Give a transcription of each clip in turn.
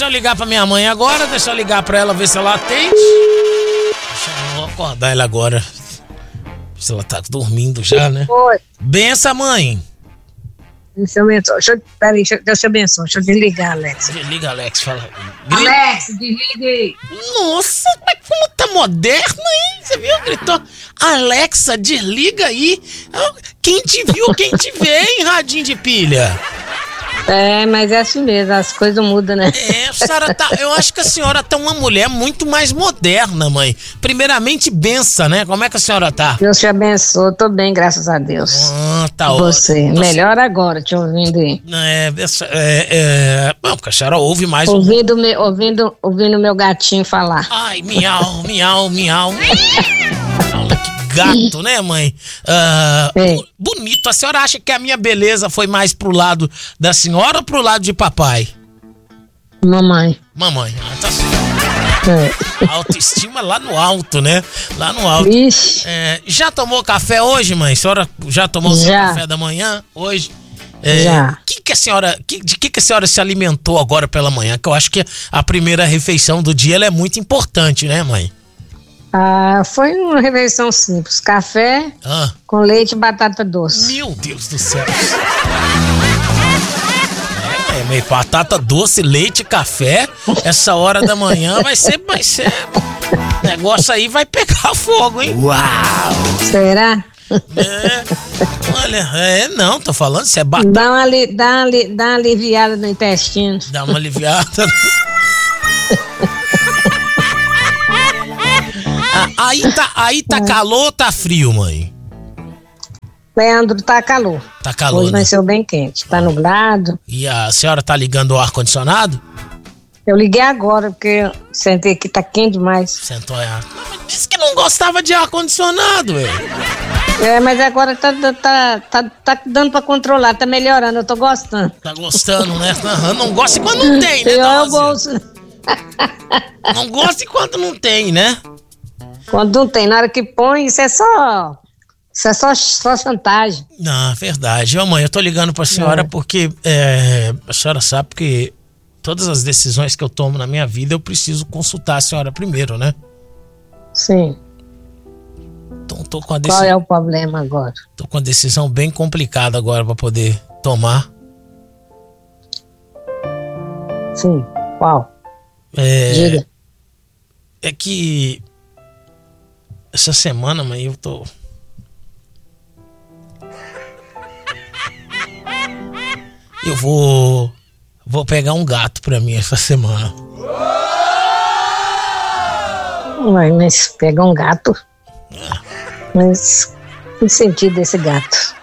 deixa eu ligar pra minha mãe agora, deixa eu ligar pra ela, ver se ela atende. Deixa eu acordar ela agora. Se ela tá dormindo já, né? Oi. Benção, mãe. Deus te abençoe. Peraí, Deus te abençoe. Deixa eu desligar, Alex. Desliga, Alex, fala. Alex, desliga aí. Nossa, mas como tá moderno, hein? Você viu? Gritou. Alexa, desliga aí. Quem te viu, quem te vê, hein, radinho de pilha? É, mas é assim mesmo, as coisas mudam, né? A senhora tá, eu acho que a senhora tá uma mulher muito mais moderna, mãe. Primeiramente, benção, né? Como é que a senhora tá? Deus te abençoe, tô bem, graças a Deus. Tá ótimo. Você, melhor agora, te ouvindo aí. Bom, porque a senhora ouve mais ouvindo meu gatinho falar. Ai, miau, miau, miau. Que gato, né, mãe? Bonito. A senhora acha que a minha beleza foi mais pro lado da senhora ou pro lado de papai? Mamãe. Mamãe. Tá autoestima lá no alto, né? Lá no alto. Ixi. Já tomou café hoje, mãe? A senhora já tomou seu café da manhã hoje? Já. De que a senhora se alimentou agora pela manhã? Que eu acho que a primeira refeição do dia ela é muito importante, né, mãe? Foi uma refeição simples. Café com leite e batata doce. Meu Deus do céu. Meio batata doce, leite, café. Essa hora da manhã vai ser. O negócio aí vai pegar fogo, hein? Uau! Será? Olha, não, tô falando, isso é batata. Dá uma aliviada no intestino. Dá uma aliviada. Aí tá calor ou tá frio, mãe? Leandro, tá calor. Tá calor, hoje vai ser bem quente, tá nublado. E a senhora tá ligando o ar-condicionado? Eu liguei agora, porque eu sentei que tá quente demais. Sentou aí. Disse que não gostava de ar-condicionado, velho. Mas agora tá dando pra controlar, tá melhorando, eu tô gostando. Tá gostando, né? Não gosta quando não tem, né, Não gosta quando não tem, né? Quando não tem, na hora que põe, isso é só chantagem. Não, verdade. Mãe, eu tô ligando pra senhora porque a senhora sabe que todas as decisões que eu tomo na minha vida eu preciso consultar a senhora primeiro, né? Sim. Então tô com a decisão. Qual é o problema agora? Tô com uma decisão bem complicada agora pra poder tomar. Sim, qual? Diga. É que essa semana, mãe, eu tô... Eu vou pegar um gato pra mim essa semana. Mas pegar um gato? Mas que sentido desse gato?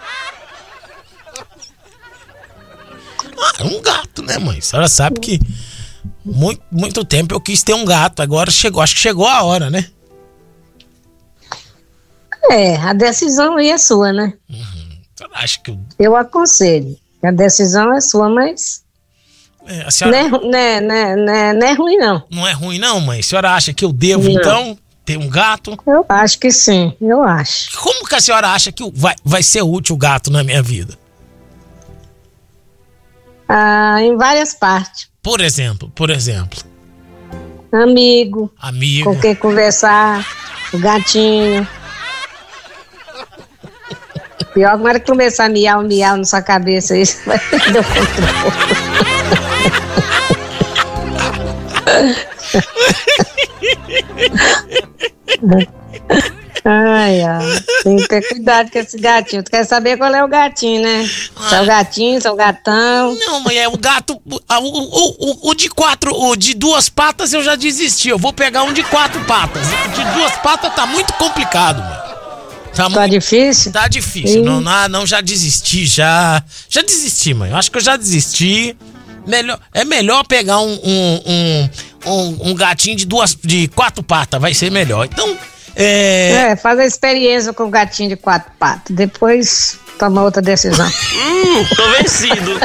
Um gato, né, mãe? A senhora sabe que muito tempo eu quis ter um gato. Agora acho que chegou a hora, né? A decisão aí é sua, né? Acho que eu aconselho. A decisão é sua, mas a senhora... não é ruim, não. Não é ruim, não, mãe? A senhora acha que eu devo, então, ter um gato? Eu acho que sim, eu acho. Como que a senhora acha que vai ser útil o gato na minha vida? Em várias partes. Por exemplo? Amigo. Com quem conversar. O gatinho. Pior que na hora que começar a miau na sua cabeça, isso vai perder o controle. Tem que ter cuidado com esse gatinho. Tu quer saber qual é o gatinho, né? Se é o gatinho, se é o gatão. Não, mãe, é o gato. O de 2 patas eu já desisti. Eu vou pegar um de 4 patas. O de 2 patas tá muito complicado, mano. Tá difícil? Tá difícil. Não, já desisti, já desisti, mãe. Eu acho que eu já desisti. É melhor pegar um gatinho de 4 patas, vai ser melhor. Então, faz a experiência com o gatinho de 4 patas. Depois toma outra decisão. Tô vencido.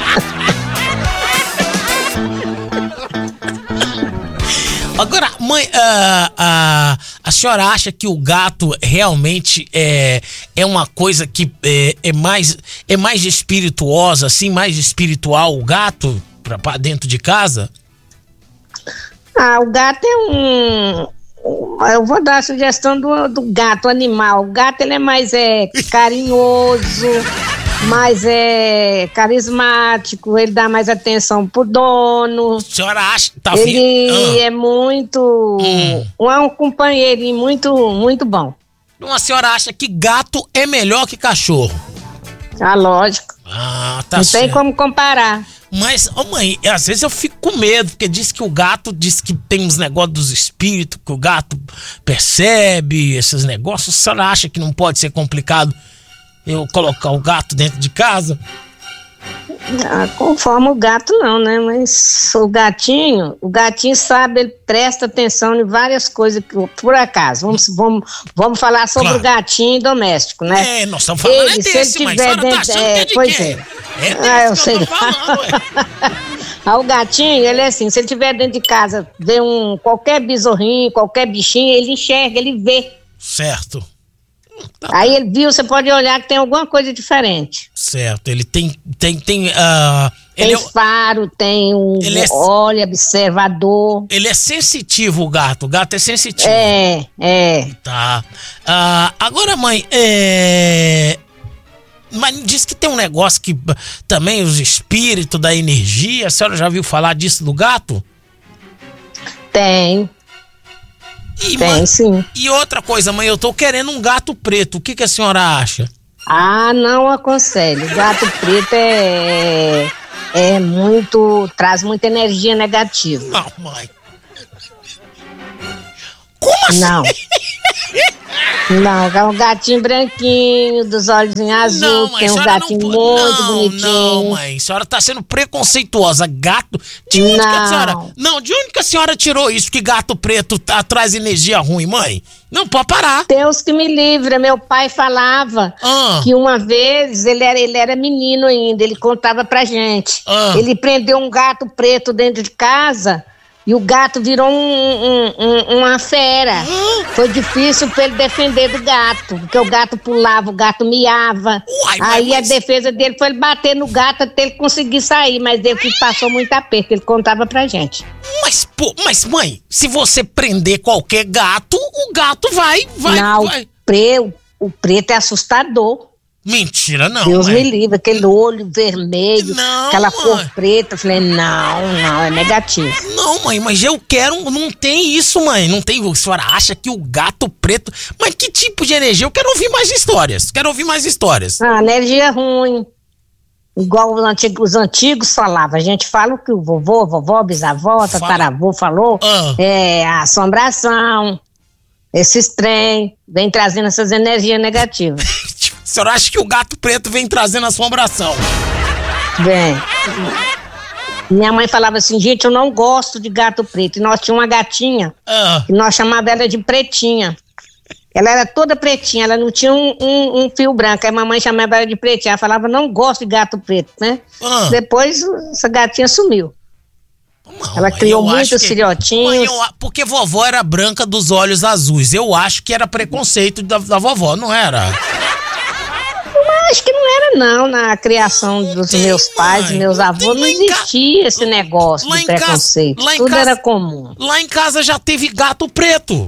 Agora, mãe, a senhora acha que o gato realmente é uma coisa que é mais espirituosa, assim, mais espiritual o gato pra dentro de casa? O gato é eu vou dar a sugestão do gato, animal. O gato, ele é mais carinhoso, mais carismático, ele dá mais atenção pro dono. A senhora acha? Tá ele é muito... um companheirinho muito, muito bom. Então a senhora acha que gato é melhor que cachorro? Lógico. Tá Não certo. tem como comparar. Mas, mãe, às vezes eu fico com medo, porque diz que tem uns negócios dos espíritos, que o gato percebe esses negócios. A senhora acha que não pode ser complicado eu colocar o gato dentro de casa? Conforme o gato não, né? Mas o gatinho sabe, ele presta atenção em várias coisas, por acaso. Vamos falar sobre o gatinho doméstico, né? Nós estamos falando desse, mas a senhora tá achando que é de pois quem? Eu sei. O gatinho, ele é assim, se ele estiver dentro de casa, vê qualquer besorrinho, qualquer bichinho, ele enxerga, ele vê. Certo. Aí ele viu, você pode olhar que tem alguma coisa diferente. Certo, ele tem tem faro, tem olho observador. Ele é sensitivo, o gato é sensitivo. Tá. Agora, mãe, mas diz que tem um negócio que também os espíritos da energia, a senhora já ouviu falar disso do gato? Tem. Tem, sim. E outra coisa, mãe, eu tô querendo um gato preto. O que a senhora acha? Não aconselho. O gato preto traz muita energia negativa. Não, mãe. Como assim? Não, é um gatinho branquinho, dos olhos em azul, tem um gatinho muito bonitinho. Não, mãe, a senhora tá sendo preconceituosa. Gato? De onde que a senhora tirou isso, que gato preto traz energia ruim, mãe? Não, pode parar. Deus que me livre, meu pai falava que uma vez, ele era menino ainda, ele contava pra gente. Ele prendeu um gato preto dentro de casa... E o gato virou uma fera. Foi difícil pra ele defender do gato, porque o gato pulava, o gato miava. A defesa dele foi ele bater no gato até ele conseguir sair, mas ele passou muito aperto, ele contava pra gente. Mas mãe, se você prender qualquer gato, o gato vai. O preto é assustador. Mentira, não. Deus me livre, aquele olho vermelho, aquela cor preta. Eu falei, não, é negativo. Não, mãe, mas eu quero. Não tem isso, mãe. Não tem. A senhora acha que o gato preto. Mas que tipo de energia? Eu quero ouvir mais histórias. Energia ruim. Igual os antigos falavam. A gente fala o que o vovó, bisavó, tataravô falou. A assombração. Esses trem vem trazendo essas energias negativas. A senhora acha que o gato preto vem trazendo assombração? Vem. Minha mãe falava assim, gente, eu não gosto de gato preto. E nós tínhamos uma gatinha, que nós chamávamos ela de pretinha. Ela era toda pretinha, ela não tinha um fio branco. Aí a mamãe chamava ela de pretinha. Ela falava, não gosto de gato preto, né? Depois, essa gatinha sumiu. Não, ela criou muitos filhotinhos. Porque vovó era branca dos olhos azuis. Eu acho que era preconceito da vovó, não era? Acho que não era não, na criação dos meus pais e meus avós não existia esse negócio de preconceito, tudo era comum. Lá em casa já teve gato preto.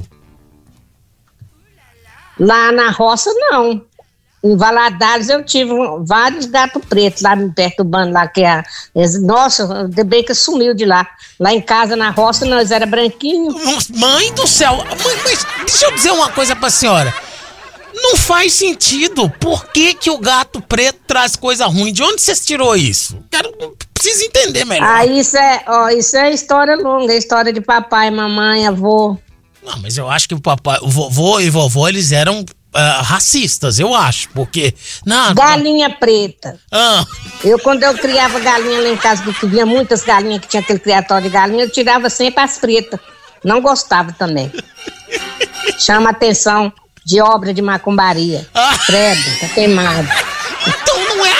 Lá na roça não, em Valadares eu tive vários gatos pretos lá me perturbando lá, nossa, ainda bem que sumiu de lá. Lá em casa na roça nós era branquinho. Mãe do céu, mas deixa eu dizer uma coisa pra senhora. Não faz sentido. Por que o gato preto traz coisa ruim? De onde você tirou isso? Preciso entender melhor. Isso é história longa, história de papai, mamãe, avô. Não, mas eu acho que o vovô e vovó, eles eram racistas, eu acho, porque... Galinha preta. Quando eu criava galinha lá em casa, porque vinha muitas galinhas que tinha aquele criatório de galinha, eu tirava sempre as pretas. Não gostava também. Chama atenção. De obra de macumbaria. Credo, tá queimado. Então não é.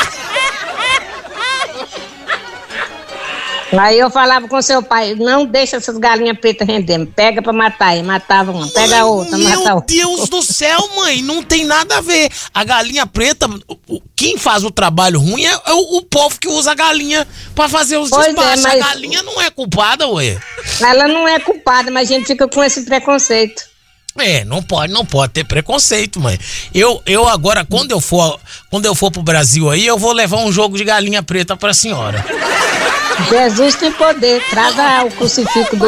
Aí eu falava com seu pai, não deixa essas galinhas pretas render, pega pra matar. E matava uma, pega a outra, mata a outra. Meu Deus do céu, mãe, não tem nada a ver. A galinha preta, quem faz o trabalho ruim é o povo que usa a galinha pra fazer os despachos. A galinha não é culpada, ué. Ela não é culpada, mas a gente fica com esse preconceito. Não pode ter preconceito, mãe. Eu agora, quando eu for pro Brasil aí, eu vou levar um jogo de galinha preta pra senhora. Jesus tem poder. Traga o crucifixo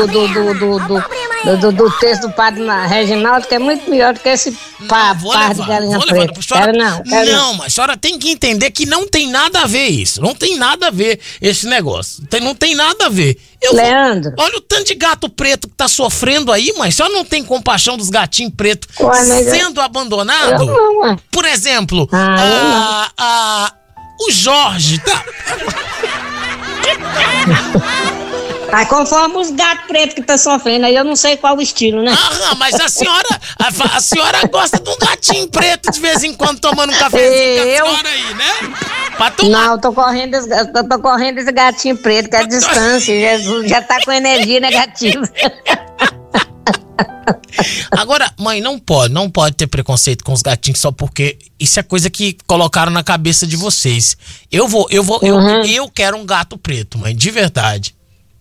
do texto do padre Reginaldo, que é muito melhor do que esse par de galinha preta. Não, mas a senhora tem que entender que não tem nada a ver isso. Não tem nada a ver esse negócio. Não tem nada a ver. Leandro. Olha o tanto de gato preto que tá sofrendo aí, mas a senhora não tem compaixão dos gatinhos pretos sendo abandonados? Por exemplo, o Jorge, tá? Conforme os gatos pretos que estão sofrendo, aí eu não sei qual o estilo, né? Mas a senhora gosta de um gatinho preto de vez em quando tomando um cafezinho com a senhora aí, né? Pra tomar. Não, eu tô correndo esse gatinho preto, que é a distância. Jesus já tá com energia negativa. Agora, mãe, não pode ter preconceito com os gatinhos só porque isso é coisa que colocaram na cabeça de vocês. Eu quero um gato preto, mãe, de verdade.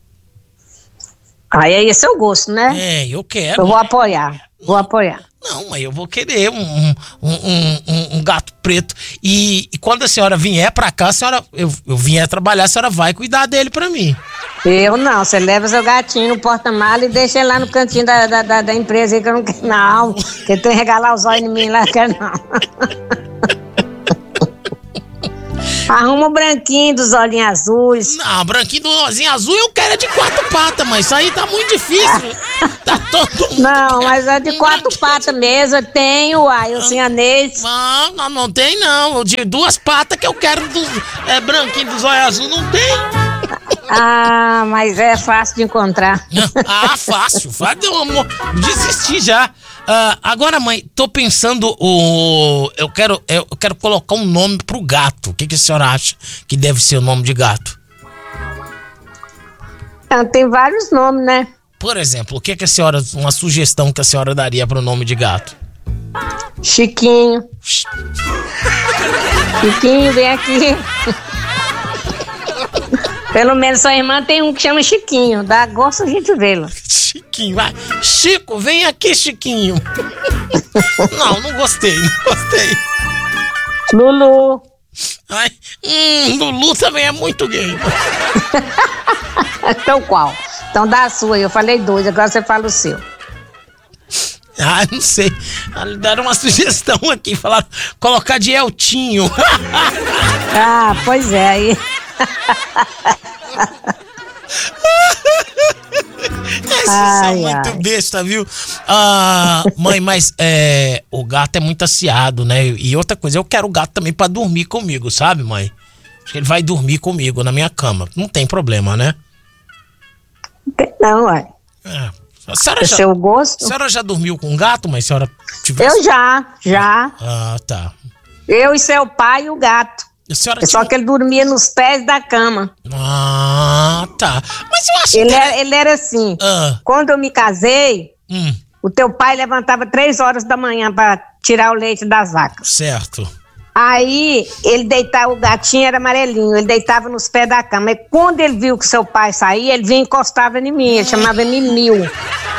Aí é esse o gosto, né? Eu quero. Eu vou apoiar. Não, mas eu vou querer um gato preto. E quando a senhora vier pra cá, eu vier trabalhar, a senhora vai cuidar dele pra mim. Eu não, você leva seu gatinho no porta-mala e deixa ele lá no cantinho da empresa aí que eu não quero não. Que ele tem que regalar os olhos em mim lá, quero não. Arruma o branquinho dos olhinhos azuis. Não, branquinho dos olhinhos azuis eu quero é de 4 patas, mas isso aí tá muito difícil. Tá todo mundo. Não, mas é de 4 patas mesmo. Eu tenho, o cianês. Não tem não. De 2 patas que eu quero branquinho dos olhos azuis, não tem. Mas é fácil de encontrar. Fácil. Desistir já. Agora, mãe, tô pensando eu quero colocar um nome pro gato. O que a senhora acha que deve ser o nome de gato? Tem vários nomes, né? Por exemplo, uma sugestão que a senhora daria pro nome de gato? Chiquinho. Chiquinho, vem aqui. Pelo menos sua irmã tem um que chama Chiquinho. Dá gosto a gente vê-lo. Chiquinho, vai. Chico, vem aqui, Chiquinho. Não gostei. Lulu. Lulu também é muito gay. Então qual? Então dá a sua, eu falei 2, agora você fala o seu. Não sei. Deram uma sugestão aqui, falaram colocar de Eltinho. Pois é, aí. Esses são muito besta, viu? Mãe, mas o gato é muito aciado, né? E outra coisa, eu quero o gato também pra dormir comigo, sabe, mãe? Acho que ele vai dormir comigo na minha cama. Não tem problema, né? Não, ué. Seu gosto? A senhora já dormiu com um gato, mas a senhora tivesse... Eu já. Tá. Eu e seu pai e o gato. Só que ele dormia nos pés da cama. Tá. Mas eu acho ele era assim. Quando eu me casei, o teu pai levantava 3 horas da manhã pra tirar o leite das vacas. Certo. Aí, ele deitava, o gatinho era amarelinho, ele deitava nos pés da cama. E quando ele viu que seu pai saía, ele vinha e encostava em mim. Ele chamava Mimil.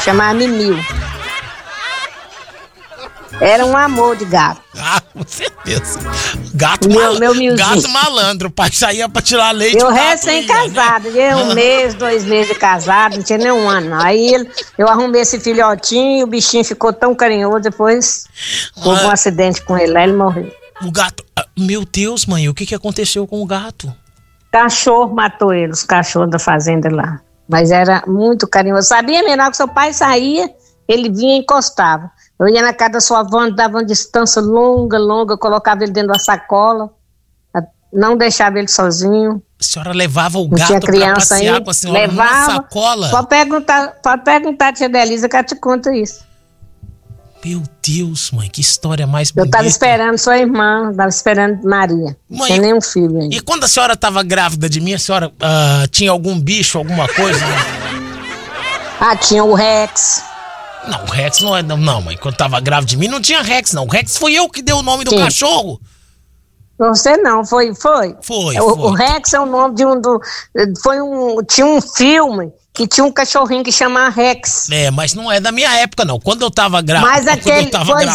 Era um amor de gato. Com certeza. Gato malandro. O pai saía pra tirar leite. Eu recém-casado, né? 1 mês, 2 meses de casado, não tinha nem 1 ano. Aí eu arrumei esse filhotinho, o bichinho ficou tão carinhoso, depois houve um acidente com ele, lá ele morreu. O gato... Meu Deus, mãe, o que aconteceu com o gato? Cachorro matou ele, os cachorros da fazenda lá. Mas era muito carinhoso. Sabia, menor, que seu pai saía, ele vinha e encostava. Eu ia na casa da sua avó, dava uma distância longa, colocava ele dentro da sacola, não deixava ele sozinho. A senhora levava o gato pra passear com a senhora numa sacola? Pode perguntar a tia Delisa que ela te conta isso. Meu Deus, mãe, que história mais bonita. Eu tava esperando sua irmã, tava esperando Maria. Não tinha nenhum filho ainda. E quando a senhora tava grávida de mim, a senhora tinha algum bicho, alguma coisa? Tinha o Rex. Não, o Rex não é... Não, mãe, quando tava grávida de mim não tinha Rex, não. O Rex foi eu que dei o nome do cachorro. Você não, foi. Foi. O Rex é o nome de tinha um filme que tinha um cachorrinho que chama Rex. Mas não é da minha época, não. Quando eu tava grávida... Mas aquele...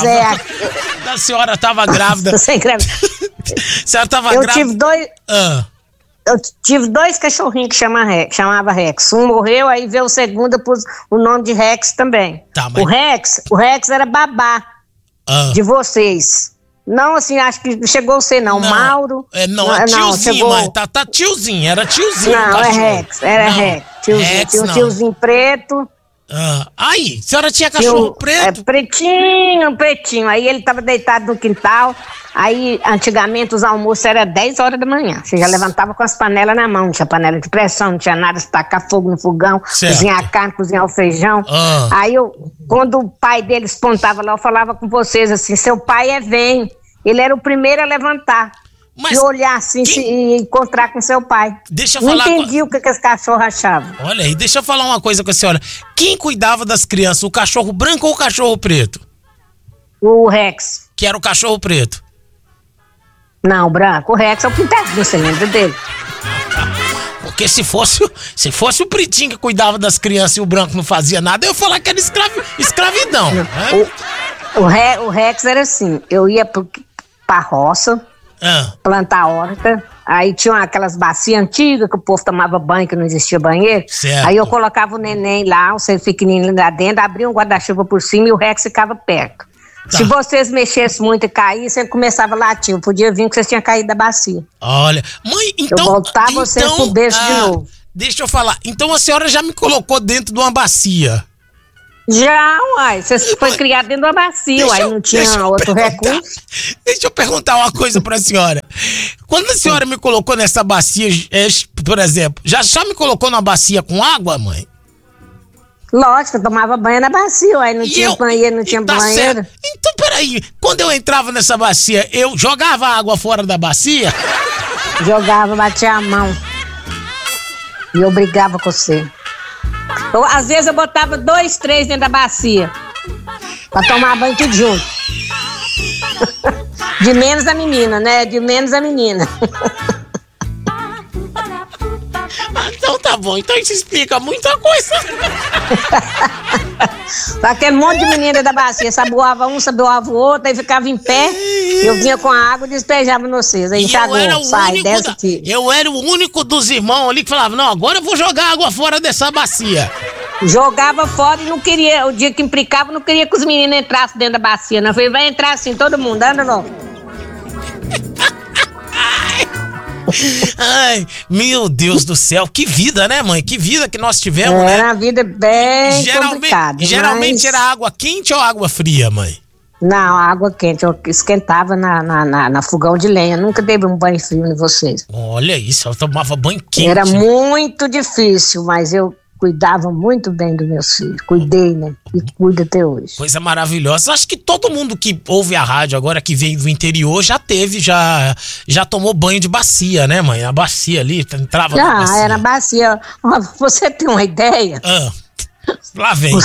A senhora tava grávida. Você grávida. A senhora tava grávida. Eu tive dois cachorrinhos que chamava Rex. Um morreu, aí veio o segundo, pus o nome de Rex também. Tá, mas... O Rex era babá de vocês. Não, assim, acho que chegou a ser, não. Mauro. Não, é tiozinho, chegou... mãe. Tá tiozinho, era tiozinho. Não, é Rex, Rex. Tinha um tiozinho preto. Aí, a senhora tinha cachorro preto? Pretinho. Aí ele tava deitado no quintal. Aí, antigamente, os almoços eram 10 horas da manhã. Você já levantava com as panelas na mão. Não tinha panela de pressão, não tinha nada. Você tacar fogo no fogão, cozinhar a carne, cozinhar o feijão. Aí, quando o pai dele espontava lá, eu falava com vocês assim, seu pai é velho. Ele era o primeiro a levantar. E olhar assim e encontrar com seu pai. Deixa eu falar. Não entendi o que esse cachorro achava. Olha aí, deixa eu falar uma coisa com a senhora. Quem cuidava das crianças, o cachorro branco ou o cachorro preto? O Rex. Que era o cachorro preto? Não, o branco. O Rex é o pintadinho, você lembra dele? Porque se fosse o pretinho que cuidava das crianças e o branco não fazia nada, eu ia falar que era escravidão. O Rex era assim, eu ia pra roça, plantar horta, aí tinha aquelas bacias antigas que o povo tomava banho, que não existia banheiro. Certo. Aí eu colocava o neném lá, o ser pequenininho lá dentro, abria um guarda-chuva por cima e o Rex ficava perto. Tá. Se vocês mexessem muito e caíssem, começava a latir. Eu podia vir que vocês tinham caído da bacia. Olha, mãe, então... Eu voltava vocês pro berço de novo. Deixa eu falar, então a senhora já me colocou dentro de uma bacia? Já, uai. Você foi criado dentro de uma bacia, uai. Não tinha outro recurso. Deixa eu perguntar uma coisa pra senhora. Quando a senhora me colocou nessa bacia, por exemplo, já me colocou numa bacia com água, mãe? Lógico, eu tomava banho na bacia, uai. Não tinha banheiro, não tinha banheiro. Certo. Então, peraí. Quando eu entrava nessa bacia, eu jogava água fora da bacia? Jogava, batia a mão. E eu brigava com você. Às vezes eu botava 2, 3 dentro da bacia pra tomar banho tudo junto. De menos a menina, né? De menos a menina. Então tá bom, então isso explica muita coisa. Aquele monte de menina da bacia, saboava um, saboava o outro, aí ficava em pé, eu vinha com a água e despejava nos vocês. Aí enxagou, sai, desce aqui. Eu era o único dos irmãos ali que falava, não, agora eu vou jogar água fora dessa bacia. Jogava fora e não queria, o dia que implicava, não queria que os meninos entrassem dentro da bacia, não. Eu falei, vai entrar assim, todo mundo, anda não. Ai, meu Deus do céu, que vida, né, mãe? Que vida que nós tivemos, né? Era uma vida bem complicada. Geralmente era água quente ou água fria, mãe? Não, água quente, eu esquentava na fogão de lenha, nunca teve um banho frio em vocês. Olha isso, eu tomava banho quente. Era muito difícil, mas eu cuidava muito bem dos meus filhos, cuidei, né? E cuido até hoje. Coisa maravilhosa. Acho que todo mundo que ouve a rádio agora, que veio do interior, já tomou banho de bacia, né, mãe? A bacia ali, entrava na bacia. Era bacia. Você tem uma ideia? Lá vem.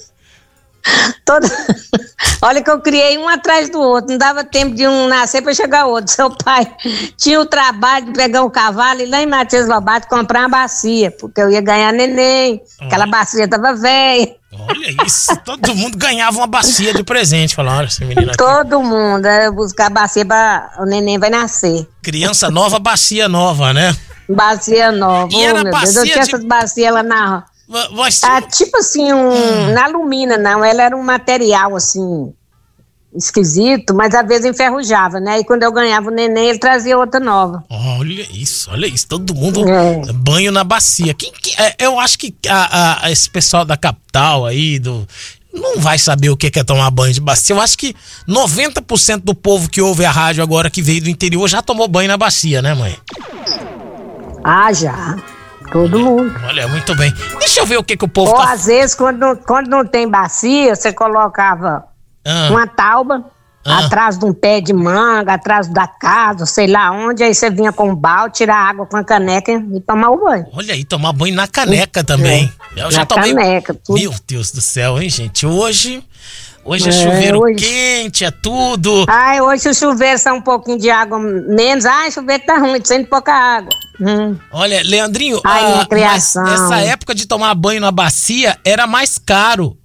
Olha que eu criei um atrás do outro, não dava tempo de um nascer para chegar outro. Seu pai tinha o trabalho de pegar um cavalo e lá em Matias Lobato comprar uma bacia, porque eu ia ganhar neném, aquela bacia tava velha. Olha isso, todo mundo ganhava uma bacia de presente, falando, olha essa menina aqui. Todo mundo, buscar bacia para o neném vai nascer. Criança nova, bacia nova, né? Bacia nova, e era meu bacia Deus, eu tinha essas bacias lá na... tipo assim, na alumina, não, ela era um material assim, esquisito, mas às vezes enferrujava, né? E quando eu ganhava o neném, ele trazia outra nova. Olha isso, todo mundo banho na bacia. Eu acho que esse pessoal da capital aí, não vai saber o que é tomar banho de bacia. Eu acho que 90% do povo que ouve a rádio agora, que veio do interior, já tomou banho na bacia, né, mãe? Já. Todo mundo. Olha, muito bem. Deixa eu ver o que o povo tá... às vezes, quando não tem bacia, você colocava uma tauba atrás de um pé de manga, atrás da casa, sei lá onde, aí você vinha com um balde, tirar água com a caneca e tomar o banho. Olha aí, tomar banho na caneca também. Eu já tomei... caneca, tudo. Meu Deus do céu, hein, gente? Hoje Hoje é chuveiro quente, é tudo. Ai, hoje o chuveiro sai um pouquinho de água menos. Ai, o chuveiro tá ruim, saindo pouca água. Olha, Leandrinho, minha criação. Mas essa época de tomar banho na bacia era mais caro.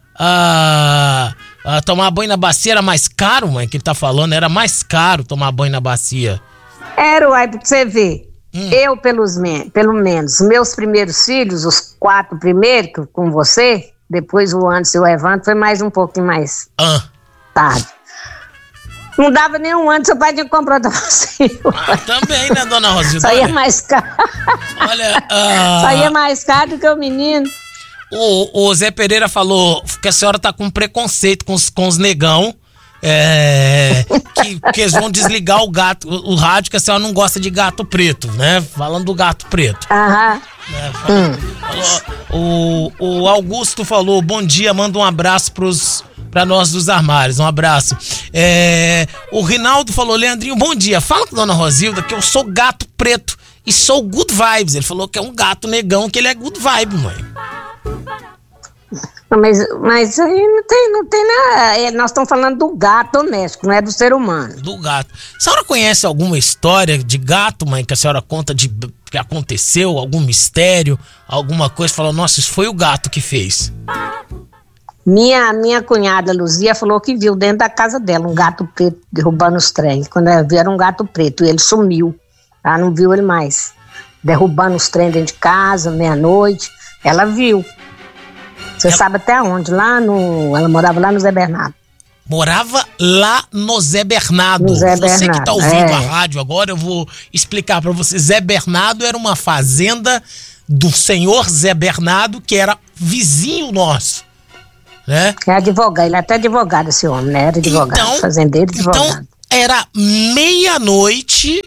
Tomar banho na bacia era mais caro, mãe, que ele tá falando. Era mais caro tomar banho na bacia. Era, uai, pra você ver. Eu, pelo menos, meus primeiros filhos, os 4 primeiros, com você, depois o Anderson e o Evandro, foi mais um pouquinho mais tarde. Não dava nem um ano, seu pai tinha comprado você. Também, né, dona Rosilda? Saía mais caro. Olha, saía mais caro do que o menino. O Zé Pereira falou que a senhora tá com preconceito com os negão. Que eles vão desligar o rádio, que a senhora não gosta de gato preto, né? Falando do gato preto. O Augusto falou, bom dia, manda um abraço pra nós dos armários, um abraço. O Rinaldo falou, Leandrinho, bom dia, fala com a dona Rosilda que eu sou gato preto e sou good vibes. Ele falou que é um gato negão, que ele é good vibe, mãe. Mas aí não tem nada. Nós estamos falando do gato doméstico, não é do ser humano. Do gato. A senhora conhece alguma história de gato, mãe, que a senhora conta de que aconteceu, algum mistério, alguma coisa? Falou, nossa, isso foi o gato que fez. Minha cunhada Luzia falou que viu dentro da casa dela um gato preto derrubando os trens. Quando ela viu, era um gato preto e ele sumiu. Ela não viu ele mais. Derrubando os trens dentro de casa, meia-noite. Ela viu. Você sabe até onde? Ela morava lá no Zé Bernardo. Morava lá no Zé Bernardo. Você que tá ouvindo a rádio agora, eu vou explicar pra você. Zé Bernardo era uma fazenda do senhor Zé Bernardo, que era vizinho nosso, né? É advogado, ele é até advogado esse homem, né? Era advogado, fazendeiro, advogado. Então, era meia-noite.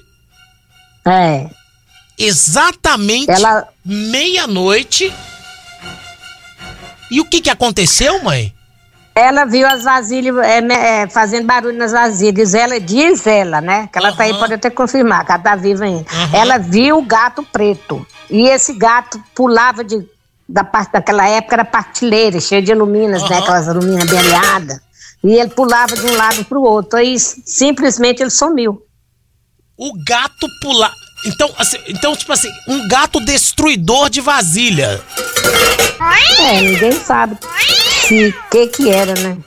Exatamente meia-noite. E o que aconteceu, mãe? Ela viu as vasilhas fazendo barulho nas vasilhas. Diz ela, né? Que ela tá aí, pode até confirmar, que ela tá viva ainda. Ela viu o gato preto. E esse gato pulava da parte daquela época, era partilheira, cheia de aluminas, né? Aquelas aluminas bem alinhadas. E ele pulava de um lado pro outro. Aí simplesmente ele sumiu. O gato pulava. Então, tipo assim, um gato destruidor de vasilha. Ninguém sabe o que era, né?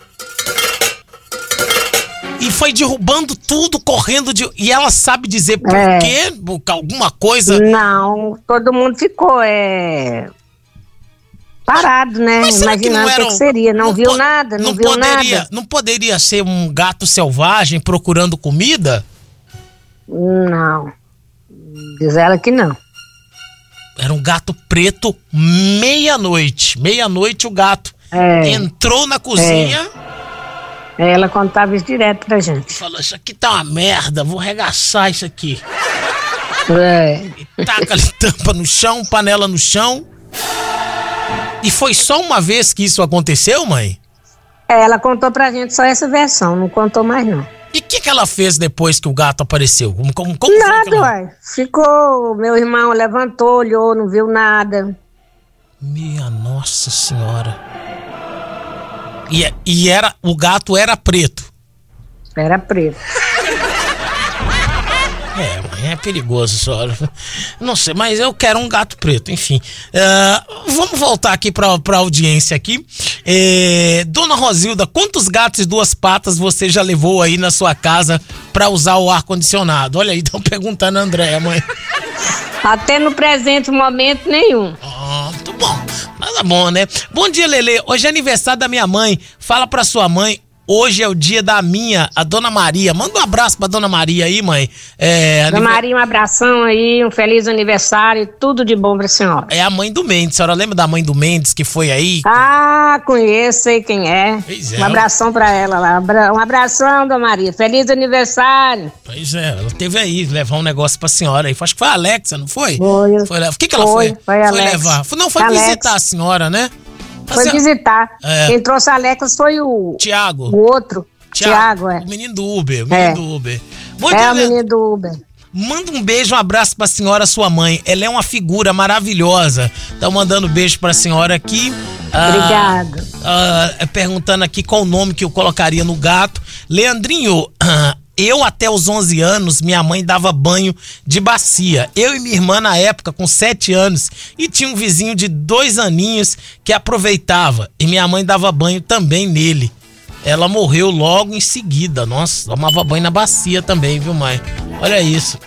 E foi derrubando tudo, correndo E ela sabe dizer por quê? Alguma coisa? Não, todo mundo ficou parado, né? Imaginando o que seria. Não viu nada, não viu nada. Não poderia ser um gato selvagem procurando comida? Não. Diz ela que não. Era um gato preto meia-noite. Meia-noite o gato entrou na cozinha. Ela contava isso direto pra gente. Falou, isso aqui tá uma merda, vou regaçar isso aqui. E taca ali tampa no chão, panela no chão. E foi só uma vez que isso aconteceu, mãe? Ela contou pra gente só essa versão, não contou mais não. E o que ela fez depois que o gato apareceu? Como nada, uai. Ficou, meu irmão levantou, olhou, não viu nada. Minha Nossa Senhora. E o gato era preto? Era preto. É perigoso, senhora. Não sei, mas eu quero um gato preto, enfim. Vamos voltar aqui pra audiência aqui. Dona Rosilda, quantos gatos e 2 patas você já levou aí na sua casa pra usar o ar-condicionado? Olha aí, estão perguntando a Andréia, mãe. Até no presente momento nenhum. Muito bom. Mas é bom, né? Bom dia, Lelê. Hoje é aniversário da minha mãe. Fala pra sua mãe. Hoje é o dia da a Dona Maria. Manda um abraço pra Dona Maria aí, mãe. Dona Maria, um abração aí, um feliz aniversário, tudo de bom pra senhora. É a mãe do Mendes. A senhora lembra da mãe do Mendes que foi aí? Conheço, sei quem é. Pois é. Um abração pra ela lá. Um abração, Dona Maria. Feliz aniversário. Pois é, ela teve aí, levar um negócio pra senhora aí. Acho que foi a Alexa, não foi? Foi. O que ela foi? Foi levar. Não, foi Alexa. Visitar a senhora, né? Foi visitar. Quem trouxe a Alex foi o... Tiago. O outro. Tiago, O menino do Uber. Bom dia, o menino do Uber. Manda um beijo, um abraço pra senhora, sua mãe. Ela é uma figura maravilhosa. Tá mandando beijo pra senhora aqui. Obrigado. Perguntando aqui qual o nome que eu colocaria no gato. Leandrinho, eu até os 11 anos, minha mãe dava banho de bacia. Eu e minha irmã na época, com 7 anos, e tinha um vizinho de 2 aninhos que aproveitava. E minha mãe dava banho também nele. Ela morreu logo em seguida. Nossa, tomava banho na bacia também, viu, mãe? Olha isso.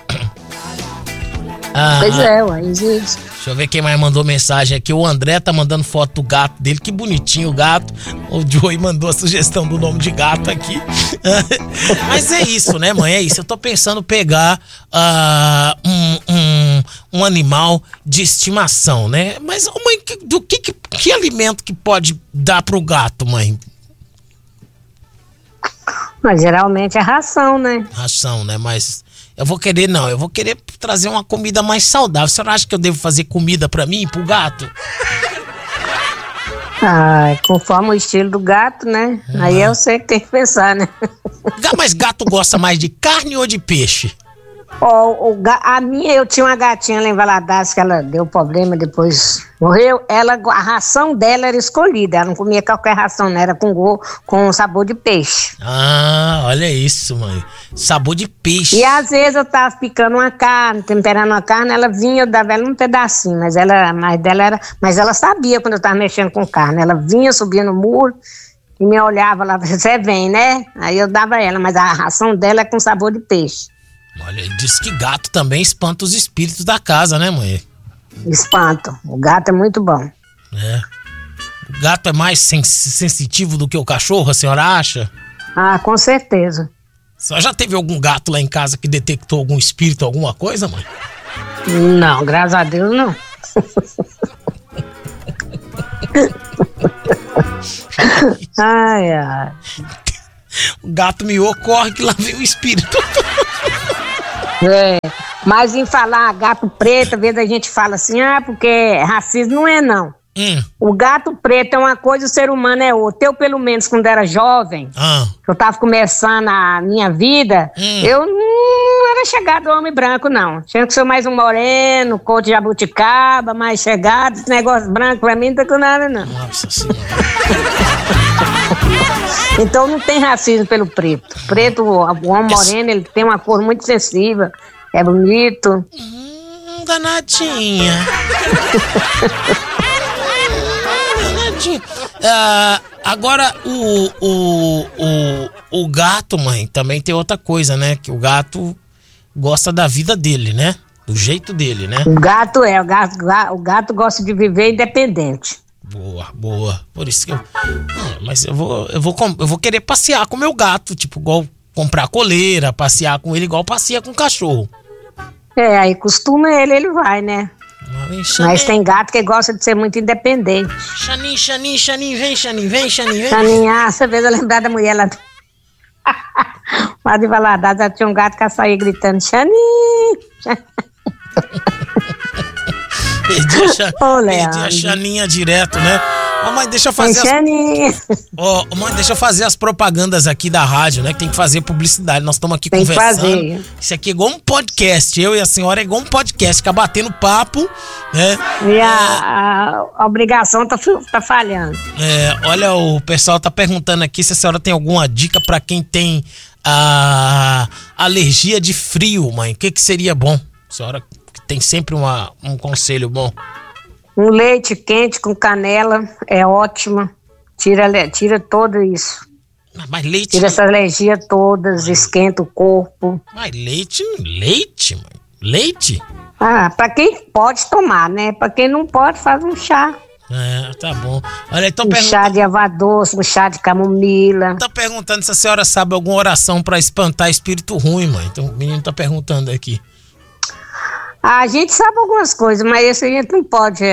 Pois é, ué, existe. Deixa eu ver quem mais mandou mensagem aqui. O André tá mandando foto do gato dele. Que bonitinho o gato. O Joey mandou a sugestão do nome de gato aqui. Mas é isso, né, mãe? É isso. Eu tô pensando pegar um animal de estimação, né? Mas, mãe, que alimento que pode dar pro gato, mãe? Mas geralmente é ração, né? Ração, né? Mas eu vou querer trazer uma comida mais saudável. A senhora acha que eu devo fazer comida pra mim e pro gato? Conforme o estilo do gato, né? Aí eu sei que tem que pensar, né? Mas gato gosta mais de carne ou de peixe? Eu tinha uma gatinha lá em Valadares que ela deu problema, depois morreu. A ração dela era escolhida, ela não comia qualquer ração, não, era com sabor de peixe. Olha isso, mãe. Sabor de peixe. E às vezes eu tava picando uma carne, temperando uma carne, ela vinha, eu dava ela um pedacinho, mas ela sabia quando eu tava mexendo com carne. Ela vinha, subia no muro e me olhava lá, você vem, né? Aí eu dava ela, mas a ração dela é com sabor de peixe. Olha, diz que gato também espanta os espíritos da casa, né, mãe? Espanto. O gato é muito bom. É. O gato é mais sensitivo do que o cachorro, a senhora acha? Com certeza. A senhora já teve algum gato lá em casa que detectou algum espírito, alguma coisa, mãe? Não, graças a Deus não. Ai. O gato miou, corre que lá vem o espírito. Mas em falar gato preto, às vezes a gente fala assim, porque racismo não é não. O gato preto é uma coisa, o ser humano é outra. Eu, pelo menos, quando era jovem, eu tava começando a minha vida, eu não era chegado ao homem branco, não. Tinha que ser mais um moreno, cor de jabuticaba, mais chegado, esse negócio branco pra mim não tá com nada, não. Nossa Senhora. Então não tem racismo pelo preto. Preto, o homem moreno, ele tem uma cor muito sensível, é bonito. Danadinha. Danadinha. Agora, o gato, mãe, também tem outra coisa, né? Que o gato gosta da vida dele, né? Do jeito dele, né? O gato gosta de viver independente. Boa. Por isso que mas eu vou querer passear com o meu gato, tipo, igual comprar coleira, passear com ele igual passeia com o cachorro. Aí costuma ele vai, né? Mas tem gato que gosta de ser muito independente. Xanin, vem, Xanin, vem. Xanin, essa vez eu lembrar da mulher lá. Lá de Valadares, tinha um gato que saía gritando, Xanin. Perdi a Xaninha direto, né? Mãe, deixa eu fazer mãe, deixa eu fazer as propagandas aqui da rádio, né? Que tem que fazer publicidade. Nós estamos aqui conversando. Isso aqui é igual um podcast. Eu e a senhora é igual um podcast. Fica batendo papo, né? E a obrigação tá falhando. Olha, o pessoal tá perguntando aqui se a senhora tem alguma dica pra quem tem alergia de frio, mãe. O que seria bom? A senhora tem sempre um conselho bom. Um leite quente com canela é ótimo. Tira tudo isso. Mas leite... Tira essas alergias todas, esquenta o corpo. Mas leite, mãe. Leite? Pra quem pode tomar, né? Pra quem não pode, faz um chá. Tá bom. Olha, então chá de erva doce, um chá de camomila. Tá perguntando se a senhora sabe alguma oração pra espantar espírito ruim, mãe. Então o menino tá perguntando aqui. A gente sabe algumas coisas, mas isso a gente não pode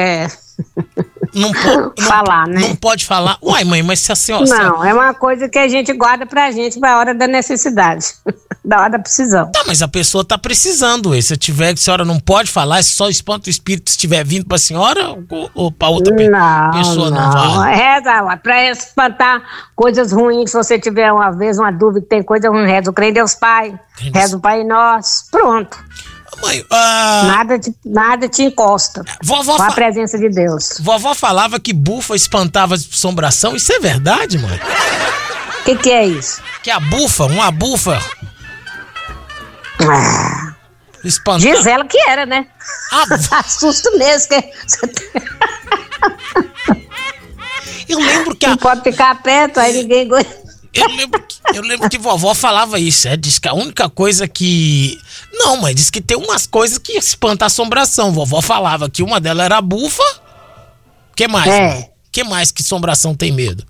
falar, né? Não pode falar? Uai, mãe, mas se a senhora... Não, é uma coisa que a gente guarda pra gente pra hora da necessidade, da hora da precisão. Tá, mas a pessoa tá precisando. Se a senhora não pode falar, só espanta o espírito se estiver vindo pra senhora ou pra outra pessoa não vai? Reza, pra espantar coisas ruins, se você tiver uma vez uma dúvida, tem coisa ruim, reza o crê em Deus Pai, reza o Pai Nosso, pronto. Mãe, nada te encosta. Vovó com a presença de Deus. Vovó falava que bufa espantava assombração. Isso é verdade, mãe? O que é isso? Que uma bufa. Espantava. Diz ela que era, né? Assusto mesmo. Eu lembro que não pode ficar perto, aí ninguém gosta. Eu lembro que vovó falava isso. Diz que a única coisa que... Não, mãe, diz que tem umas coisas que espantam a assombração. Vovó falava que uma delas era a bufa. O que mais? Que mais que assombração tem medo?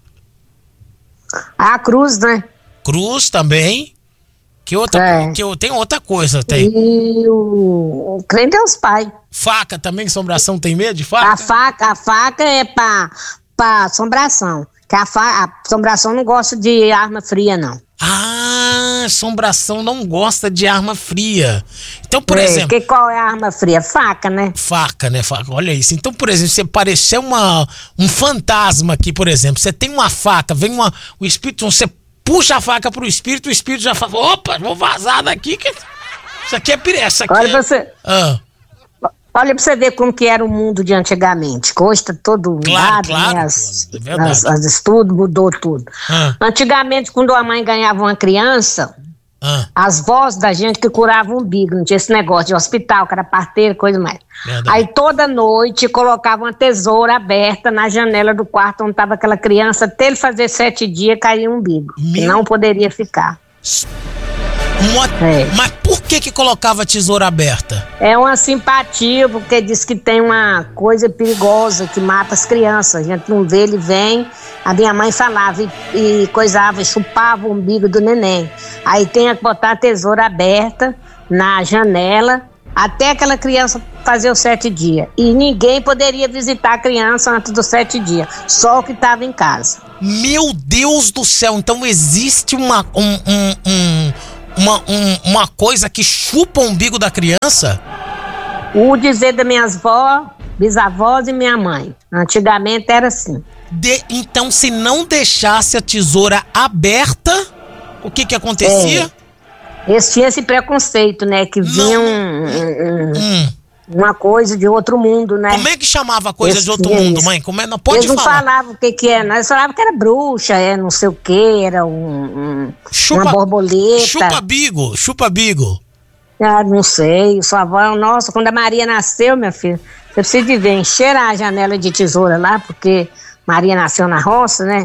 A cruz, né? Cruz também. Que tem outra coisa, tem. E o crente é os pais. Faca também, assombração tem medo de faca? A faca é pra assombração. Que a assombração não gosta de arma fria, não. Assombração não gosta de arma fria. Então, por exemplo... Qual é a arma fria? Faca, né? Faca, né? Olha isso. Então, por exemplo, se aparecer um fantasma aqui, por exemplo, você tem uma faca, vem o espírito, você puxa a faca pro espírito, o espírito já fala, opa, vou vazar daqui, que isso aqui é piressa. Olha pra você ver como que era o mundo de antigamente. Hoje tá todo mudado, né? As estudos mudou tudo. Antigamente, quando a mãe ganhava uma criança, as vozes da gente que curava o umbigo, não tinha esse negócio de hospital, que era parteiro, coisa mais. Verdade. Aí toda noite colocava uma tesoura aberta na janela do quarto onde estava aquela criança, até ele fazer 7 dias caía o umbigo. Não poderia ficar. Mas por que colocava a tesoura aberta? É uma simpatia, porque diz que tem uma coisa perigosa que mata as crianças. A gente não vê, ele vem. A minha mãe falava e coisava, chupava o umbigo do neném. Aí tem que botar a tesoura aberta na janela até aquela criança fazer os 7 dias. E ninguém poderia visitar a criança antes dos 7 dias, só o que estava em casa. Meu Deus do céu, então existe uma coisa que chupa o umbigo da criança? O dizer das minhas bisavós e minha mãe. Antigamente era assim. Então, se não deixasse a tesoura aberta, o que acontecia? Eles tinham esse preconceito, né? Que vinha uma coisa de outro mundo, né? Como é que chamava a coisa de outro mundo, mãe? Não pode falar. Eles não falavam o que era. Eles falavam que era bruxa, não sei o que, era uma borboleta. Chupa-bigo. Não sei. Sua avó, nossa, quando a Maria nasceu, minha filha, você precisa de ver, encheram a janela de tesoura lá, porque Maria nasceu na roça, né?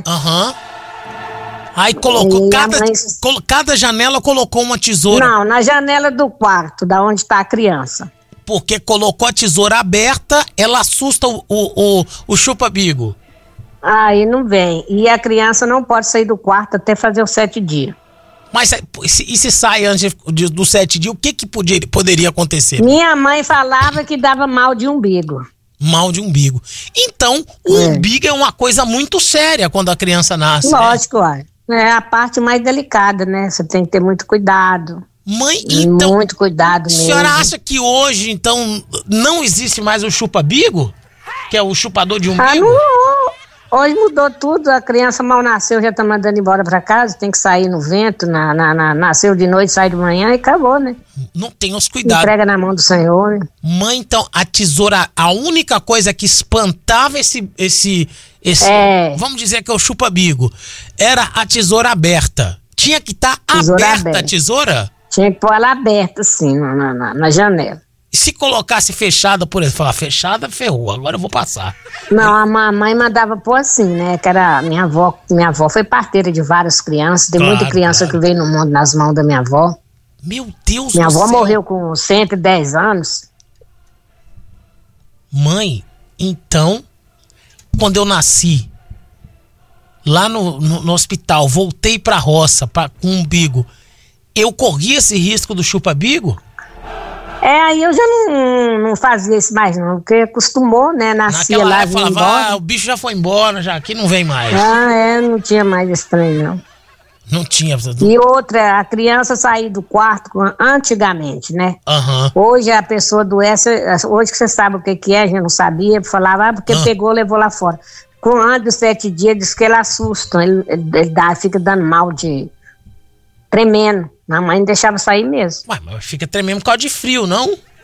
Aí colocou, cada janela colocou uma tesoura. Não, na janela do quarto, da onde está a criança. Porque colocou a tesoura aberta, ela assusta o chupa-bigo. Aí não vem. E a criança não pode sair do quarto até fazer os 7 dias. Mas e se sai antes dos 7 dias, o que poderia acontecer? Minha mãe falava que dava mal de umbigo. Mal de umbigo. Então, o umbigo é uma coisa muito séria quando a criança nasce. Lógico, é a parte mais delicada, né? Você tem que ter muito cuidado. Mãe, então... Muito cuidado mesmo. A senhora acha que hoje, então, não existe mais o chupa-bigo? Que é o chupador de umbigo? Hoje mudou tudo. A criança mal nasceu, já tá mandando embora pra casa. Tem que sair no vento, nasceu de noite, sai de manhã e acabou, né? Não tem os cuidados. Entrega na mão do Senhor, né? Mãe, então, a tesoura, a única coisa que espantava esse vamos dizer que é o chupa-bigo, era a tesoura aberta. Tinha que estar aberta a tesoura? Tinha que pôr ela aberta, assim, na janela. E se colocasse fechada, por exemplo, falar, fechada, ferrou, agora eu vou passar. Não, a mamãe mandava pôr assim, né, que era minha avó foi parteira de várias crianças, tem muita criança que veio no mundo nas mãos da minha avó. Meu Deus do céu. Minha avó morreu com 110 anos. Mãe, então, quando eu nasci, lá no hospital, voltei pra roça, com o umbigo, eu corri esse risco do chupa-bigo? Aí eu já não fazia isso mais não, porque acostumou, né, nascia naquela lá, época falava, o bicho já foi embora, já aqui não vem mais. Não tinha mais esse trem, não. Não tinha. E outra, a criança saía do quarto antigamente, né? Hoje a pessoa adoece, hoje que você sabe o que é, a gente não sabia, falava, porque pegou, levou lá fora. Com antes dos 7 dias, diz que ele assusta, ele fica dando mal tremendo. A mãe não deixava sair mesmo. Ué, mas fica tremendo por causa de frio, não?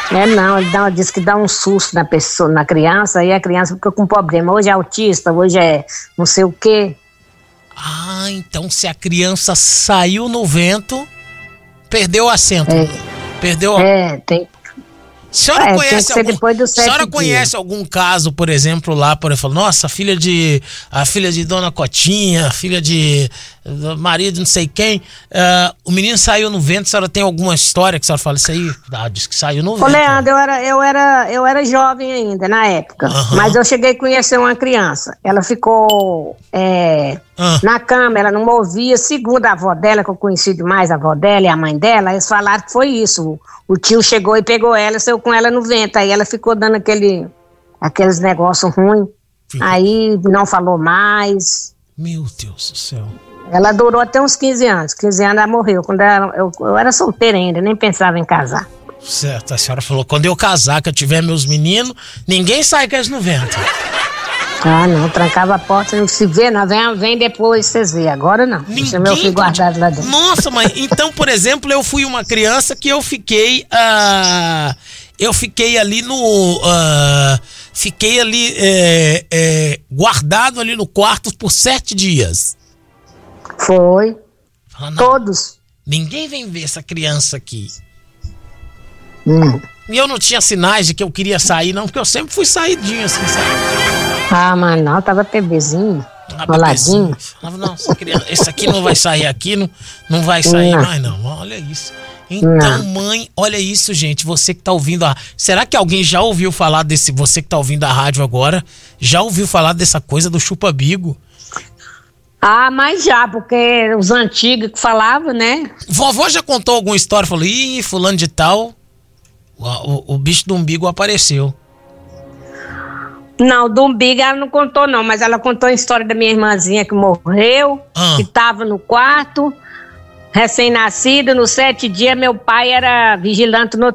Não, diz que dá um susto na pessoa, na criança, e a criança fica com problema. Hoje é autista, hoje é não sei o quê. Ah, então se a criança saiu no vento, perdeu o assento. Perdeu. Tem. A senhora conhece algum caso, por exemplo, lá, por exemplo, nossa, a filha de Dona Cotinha, a filha de marido não sei quem, o menino saiu no vento. A senhora tem alguma história que a senhora fala isso aí? Diz que saiu no vento. Leandro, eu era jovem ainda na época, mas eu cheguei a conhecer uma criança. Ela ficou na cama, ela não movia. Segundo a avó dela, que eu conheci demais a avó dela e a mãe dela, eles falaram que foi isso. O tio chegou e pegou ela, saiu com ela no vento. Aí ela ficou dando aqueles negócios ruins. Aí não falou mais. Meu Deus do céu. Ela durou até uns 15 anos. 15 anos ela morreu. Quando eu era solteira ainda, nem pensava em casar. Certo, a senhora falou, quando eu casar, que eu tiver meus meninos, ninguém sai com eles no vento. Ah, não, trancava a porta, não se vê, não, vem depois, vocês vêem. Agora não, deixa meu filho guardado lá dentro. Nossa, mãe, então, por exemplo, eu fui uma criança que eu fiquei ali guardado ali no quarto por 7 dias. Foi, todos. Ninguém vem ver essa criança aqui. E eu não tinha sinais de que eu queria sair, não, porque eu sempre fui saidinho assim, sabe? Ah, mas não, tava bebezinho, roladinho. Não, esse aqui não vai sair aqui, não vai sair mais não, olha isso. Então, mãe, olha isso, gente, você que tá ouvindo será que alguém já ouviu falar você que tá ouvindo a rádio agora, já ouviu falar dessa coisa do chupa-bigo? Ah, mas já, porque os antigos que falavam, né? Vovó já contou alguma história, falou, fulano de tal, o bicho do umbigo apareceu. Não, do umbigo ela não contou não, mas ela contou a história da minha irmãzinha que morreu, que tava no quarto, recém-nascida, nos 7 dias meu pai era vigilante no